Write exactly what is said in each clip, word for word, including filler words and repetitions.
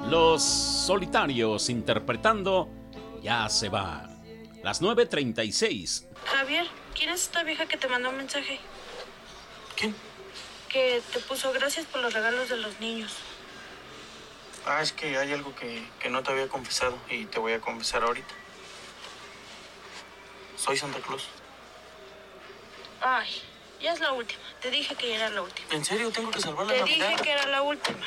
Los Solitarios interpretando Ya se va. Las nueve treinta y seis. Javier, ¿quién es esta vieja que te mandó un mensaje? ¿Quién? Que te puso gracias por los regalos de los niños. Ah, es que hay algo que, que no te había confesado y te voy a confesar ahorita. Soy Santa Claus. Ay, ya es la última. Te dije que ya era la última. ¿En serio? ¿Tengo que salvar la Te Navidad? dije que era la última.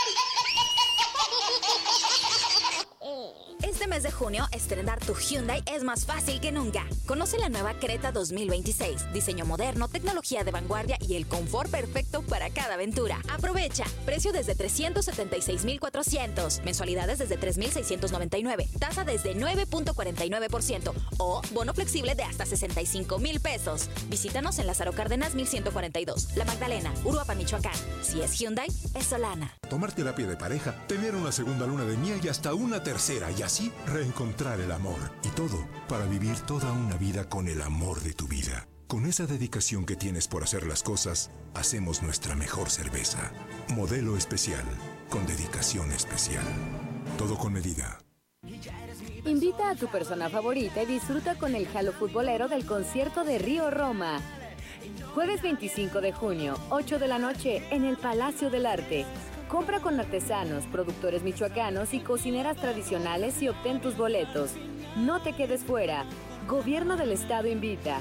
Este mes de junio, estrenar tu Hyundai es más fácil que nunca. Conoce la nueva Creta dos mil veintiséis. Diseño moderno, tecnología de vanguardia y el confort perfecto para cada aventura. Aprovecha. Precio desde trescientos setenta y seis mil cuatrocientos. Mensualidades desde tres mil seiscientos noventa y nueve. Tasa desde nueve punto cuarenta y nueve por ciento. O bono flexible de hasta sesenta y cinco mil pesos. Visítanos en Lázaro Cárdenas mil ciento cuarenta y dos. La Magdalena, Uruapan, Michoacán. Si es Hyundai, es Solana. Tomar terapia de pareja, tener una segunda luna de miel y hasta una tercera, y así reencontrar el amor. Y todo para vivir toda una vida con el amor de tu vida. Con esa dedicación que tienes por hacer las cosas, hacemos nuestra mejor cerveza. Modelo especial, con dedicación especial. Todo con medida. Invita a tu persona favorita y disfruta con el Jalo Futbolero del concierto de Río Roma. Jueves veinticinco de junio, ocho de la noche, en el Palacio del Arte. Compra con artesanos, productores michoacanos y cocineras tradicionales y obtén tus boletos. No te quedes fuera. Gobierno del Estado invita.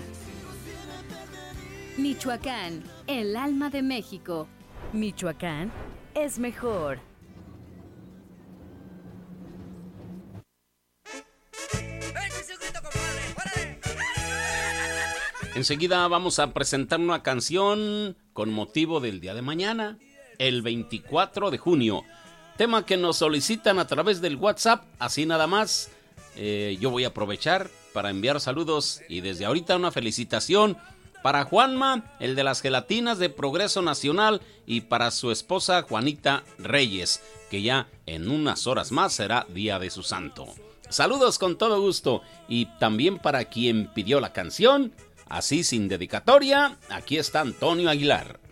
Michoacán, el alma de México. Michoacán es mejor. Enseguida vamos a presentar una canción con motivo del día de mañana, el veinticuatro de junio. Tema que nos solicitan a través del WhatsApp, así nada más. Eh, yo voy a aprovechar para enviar saludos y desde ahorita una felicitación para Juanma, el de las gelatinas de Progreso Nacional, y para su esposa Juanita Reyes, que ya en unas horas más será día de su santo. Saludos con todo gusto. Y también para quien pidió la canción, así sin dedicatoria, aquí está Antonio Aguilar.